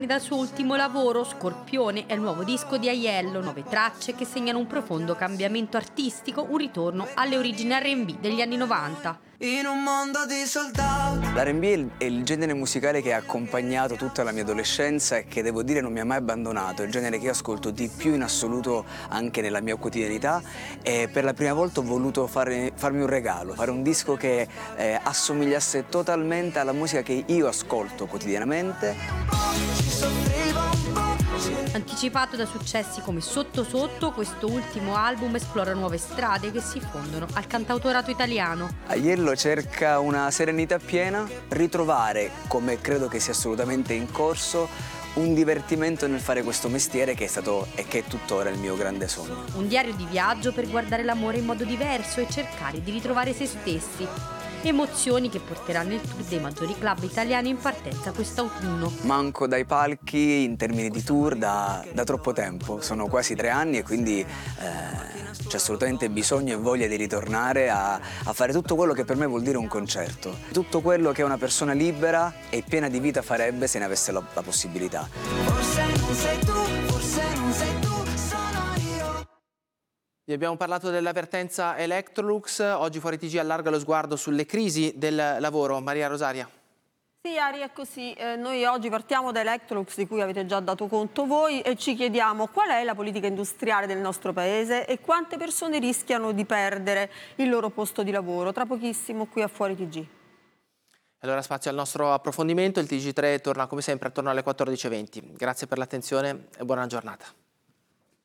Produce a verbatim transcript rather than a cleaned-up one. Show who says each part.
Speaker 1: Dal suo ultimo lavoro, Scorpione, è il nuovo disco di Aiello, nove tracce che segnano un profondo cambiamento artistico, un ritorno alle origini erre and bi degli anni novanta.
Speaker 2: In un mondo di soldati.
Speaker 3: L'R and B è il, è il genere musicale che ha accompagnato tutta la mia adolescenza e che devo dire non mi ha mai abbandonato, è il genere che io ascolto di più in assoluto anche nella mia quotidianità e per la prima volta ho voluto fare, farmi un regalo, fare un disco che eh, assomigliasse totalmente alla musica che io ascolto quotidianamente.
Speaker 1: Anticipato da successi come Sotto Sotto, questo ultimo album esplora nuove strade che si fondono al cantautorato italiano.
Speaker 3: Aiello cerca una serenità piena, ritrovare, come credo che sia assolutamente in corso, un divertimento nel fare questo mestiere che è stato e che è tuttora il mio grande sogno.
Speaker 1: Un diario di viaggio per guardare l'amore in modo diverso e cercare di ritrovare se stessi. Emozioni che porteranno il tour dei maggiori club italiani in partenza quest'autunno.
Speaker 3: Manco dai palchi in termini di tour da, da troppo tempo, sono quasi tre anni e quindi eh, c'è assolutamente bisogno e voglia di ritornare a, a fare tutto quello che per me vuol dire un concerto. Tutto quello che una persona libera e piena di vita farebbe se ne avesse la, la possibilità.
Speaker 2: Forse non sei tu, forse non sei tu, sono io.
Speaker 4: Vi abbiamo parlato dell'avvertenza Electrolux, oggi Fuori T G allarga lo sguardo sulle crisi del lavoro. Maria Rosaria.
Speaker 5: Sì, Ari, è così. Eh, noi oggi partiamo da Electrolux, di cui avete già dato conto voi, e ci chiediamo qual è la politica industriale del nostro Paese e quante persone rischiano di perdere il loro posto di lavoro. Tra pochissimo qui a Fuori T G.
Speaker 4: Allora spazio al nostro approfondimento, il T G tre torna come sempre attorno alle quattordici e venti. Grazie per l'attenzione e buona giornata.